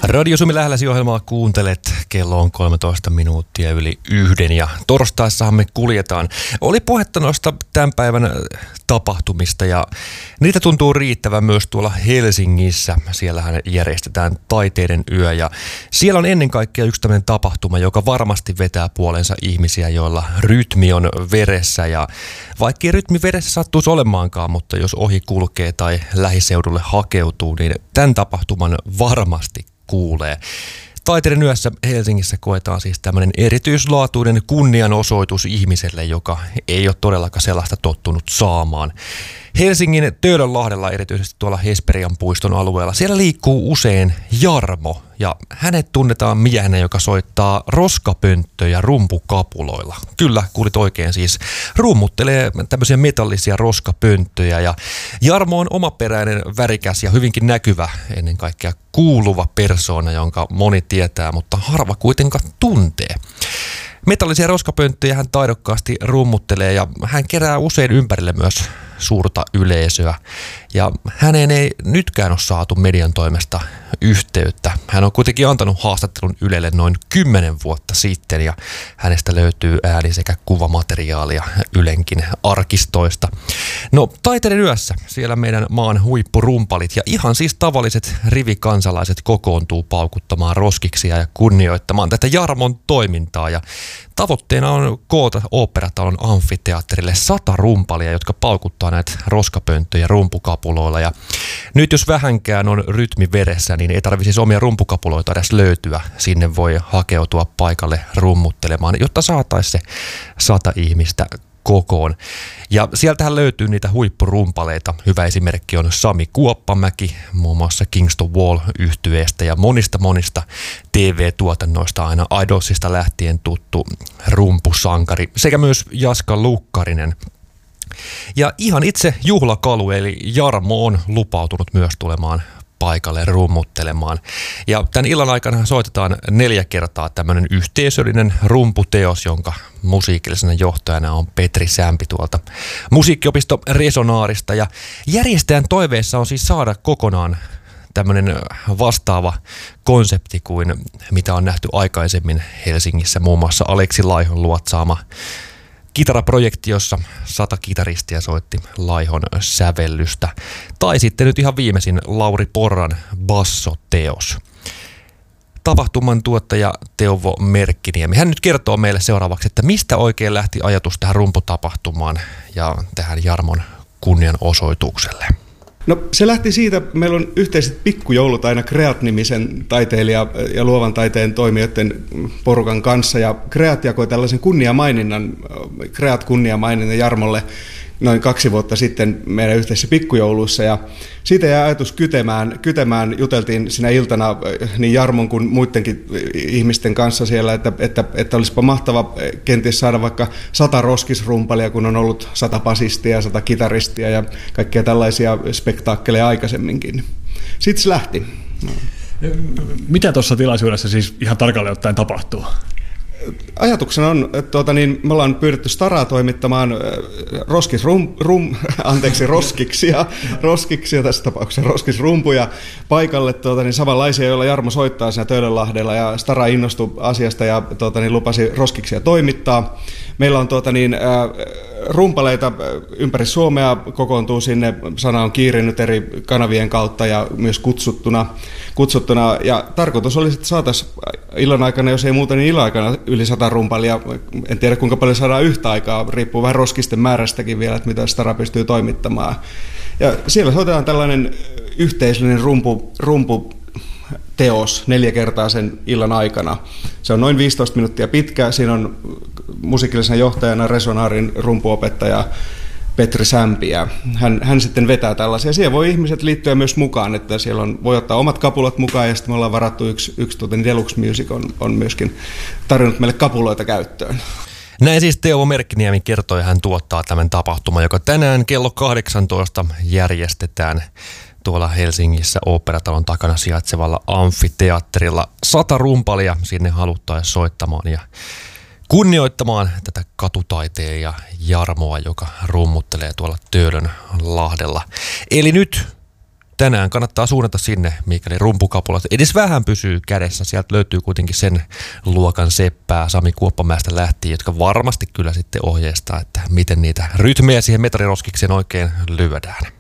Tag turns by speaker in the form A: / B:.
A: Radio Suomi lähelläsi -ohjelmaa kuuntelet. Kello on 13 minuuttia yli 1 ja torstaissahan me kuljetaan. Oli puhetta noista tämän päivän tapahtumista ja niitä tuntuu riittävän myös tuolla Helsingissä. Siellähän järjestetään taiteiden yö ja siellä on ennen kaikkea yksi tämmöinen tapahtuma, joka varmasti vetää puolensa ihmisiä, joilla rytmi on veressä. Ja vaikka rytmi veressä sattuisi olemaankaan, mutta jos ohi kulkee tai lähiseudulle hakeutuu, niin tämän tapahtuman varmasti kuulee. Taiteiden yössä Helsingissä koetaan siis tämmöinen erityislaatuinen kunnianosoitus ihmiselle, joka ei ole todellakaan sellaista tottunut saamaan. Helsingin Töölönlahdella, erityisesti tuolla Hesperian puiston alueella, siellä liikkuu usein Jarmo ja hänet tunnetaan miehenä, joka soittaa roskapönttöjä rumpukapuloilla. Kyllä, kuulit oikein, siis rummuttelee tämmöisiä metallisia roskapönttöjä ja Jarmo on omaperäinen, värikäs ja hyvinkin näkyvä, ennen kaikkea kuuluva persoona, jonka moni tietää, mutta harva kuitenkaan tuntee. Metallisia roskapönttöjä hän taidokkaasti rummuttelee ja hän kerää usein ympärille myös suurta yleisöä. Ja häneen ei nytkään ole saatu median toimesta yhteyttä. Hän on kuitenkin antanut haastattelun Ylelle noin 10 vuotta sitten ja hänestä löytyy ääni- sekä kuvamateriaalia Ylenkin arkistoista. No, taiteiden yössä siellä meidän maan huippurumpalit ja ihan siis tavalliset rivikansalaiset kokoontuu paukuttamaan roskiksia ja kunnioittamaan tätä Jarmon toimintaa ja tavoitteena on koota Oopperatalon amfiteatterille 100 rumpalia, jotka paukuttaa näitä roskapönttöjä rumpukapuloilla. Ja nyt jos vähänkään on rytmi veressä, niin ei tarvitse siis omia rumpukapuloita edes löytyä. Sinne voi hakeutua paikalle rummuttelemaan, jotta saataisiin se 100 ihmistä kokoon. Ja sieltähän löytyy niitä huippurumpaleita. Hyvä esimerkki on Sami Kuoppamäki, muun muassa Kingston Wall-yhtyeestä ja monista TV-tuotannoista aina Idolsista lähtien tuttu rumpusankari sekä myös Jaska Lukkarinen. Ja ihan itse juhlakalu eli Jarmo on lupautunut myös tulemaan paikalle rummuttelemaan. Ja tämän illan aikana soitetaan 4 kertaa tämmöinen yhteisöllinen rumputeos, jonka musiikillisena johtajana on Petri Sämpi tuolta musiikkiopisto Resonaarista. Ja järjestäjän toiveessa on siis saada kokonaan tämmöinen vastaava konsepti kuin mitä on nähty aikaisemmin Helsingissä, muun muassa Aleksi Laihon luotsaama kitaraprojekti, jossa 100 kitaristia soitti Laihon sävellystä. Tai sitten nyt ihan viimeisin Lauri Porran bassoteos. Tapahtuman tuottaja Teuvo Merkkiniemi. Hän nyt kertoo meille seuraavaksi, että mistä oikein lähti ajatus tähän rumputapahtumaan ja tähän Jarmon kunnianosoitukselle.
B: No se lähti siitä, meillä on yhteiset pikkujoulut aina Creat-nimisen taiteilija- ja luovan taiteen toimijoiden porukan kanssa, ja Creat jakoi tällaisen kunniamaininnan, Creat-kunniamaininnan Jarmolle noin 2 vuotta sitten meidän yhteisissä pikkujouluissa, ja siitä jäi ajatus kytemään, juteltiin siinä iltana niin Jarmon kuin muidenkin ihmisten kanssa siellä, että olisipa mahtava kenties saada vaikka 100 roskisrumpalia, kun on ollut 100 basistia, 100 kitaristia ja kaikkia tällaisia spektaakkeleja aikaisemminkin. Sitten se lähti.
C: Mitä tuossa tilaisuudessa siis ihan tarkalleen ottaen tapahtuu?
B: Ajatuksena on, että me ollaan pyydetty Staraa toimittamaan roskiksia tässä tapauksessa, roskisrumpuja paikalle samanlaisia, joilla Jarmo soittaa siinä Töölönlahdella, ja Stara innostui asiasta ja lupasi roskiksia toimittaa. Meillä on rumpaleita ympäri Suomea, kokoontuu sinne, sana on kiirinyt eri kanavien kautta ja myös kutsuttuna. Ja tarkoitus olisi, että saataisiin illan aikana, jos ei muuta, niin illan aikana yli 100 rumpalia. En tiedä, kuinka paljon saadaan yhtä aikaa, riippuu vähän roskisten määrästäkin vielä, että mitä Stara pystyy toimittamaan. Ja siellä soitetaan tällainen yhteisöllinen rumputeos 4 kertaa sen illan aikana. Se on noin 15 minuuttia pitkä. Siinä on musiikillisena johtajana Resonaarin rumpuopettaja Petri Sämpi, ja hän sitten vetää tällaisia. Siellä voi ihmiset liittyä myös mukaan, että siellä voi ottaa omat kapulat mukaan, ja sitten me ollaan varattu yksi Deluxe Music on myöskin tarjonnut meille kapuloita käyttöön.
A: Näin siis Teuvo Merkkiniemi kertoi, hän tuottaa tämän tapahtuman, joka tänään kello 18 järjestetään tuolla Helsingissä Oopperatalon takana sijaitsevalla amfiteatterilla. 100 rumpalia sinne haluttaisiin soittamaan ja kunnioittamaan tätä katutaiteilija Jarmoa, joka rummuttelee tuolla Töölönlahdella. Eli nyt tänään kannattaa suunnata sinne, mikäli rumpukapulat edes vähän pysyy kädessä. Sieltä löytyy kuitenkin sen luokan seppää Sami Kuoppamäestä lähtien, jotka varmasti kyllä sitten ohjeistaa, että miten niitä rytmejä siihen metariroskikseen oikein lyödään.